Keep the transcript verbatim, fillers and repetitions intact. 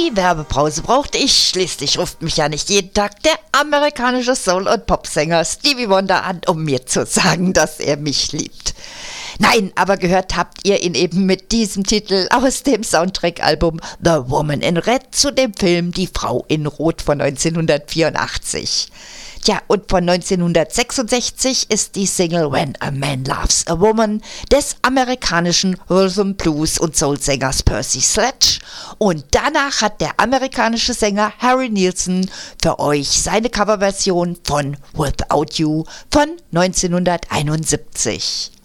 Die Werbepause brauchte ich, schließlich ruft mich ja nicht jeden Tag der amerikanische Soul- und Popsänger Stevie Wonder an, um mir zu sagen, dass er mich liebt. Nein, aber gehört habt ihr ihn eben mit diesem Titel aus dem Soundtrack-Album The Woman in Red zu dem Film Die Frau in Rot von neunzehnhundertvierundachtzig. Tja, und von neunzehnhundertsechsundsechzig ist die Single When a Man Loves a Woman des amerikanischen Rhythm Blues und Soul-Sängers Percy Sledge, und danach hat der amerikanische Sänger Harry Nilsson für euch seine Coverversion von Without You von neunzehnhunderteinundsiebzig.